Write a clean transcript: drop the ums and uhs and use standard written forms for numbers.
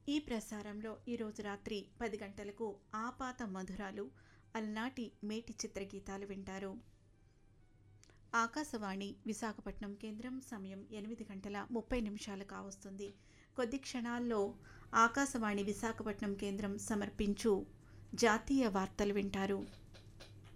ఈ ప్రసారంలో ఈరోజు రాత్రి 10 గంటలకు ఆపాత మధురాలు అలనాటి మేటి చిత్రగీతాలు వింటారు. ఆకాశవాణి విశాఖపట్నం కేంద్రం సమయం 8:30 కావస్తుంది. కొద్ది క్షణాల్లో ఆకాశవాణి విశాఖపట్నం కేంద్రం సమర్పించు జాతీయ వార్తలు వింటారు.